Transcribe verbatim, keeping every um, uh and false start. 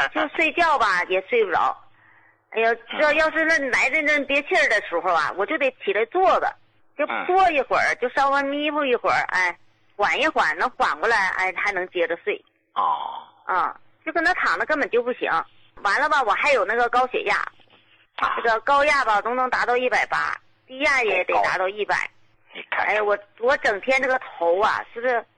就睡觉吧也睡不着。哎呀，要要是那来的那憋气儿的时候啊，我就得起来坐着，就坐一会儿，就稍微眯糊一会儿，哎，缓一缓，能缓过来，哎，还能接着睡。 哦。 啊、嗯，就搁那躺着根本就不行。完了吧，我还有那个高血压， 啊、 这个高压吧都能达到一百八，低压也得达到一百。 你看， 哎，我我整天这个头啊，是不是